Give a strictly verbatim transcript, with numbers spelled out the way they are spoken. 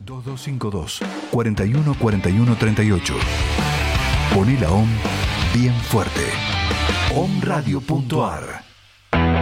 dos dos cinco dos, cuatro uno cuatro uno tres ocho. Poné la O M bien fuerte. om radio punto a r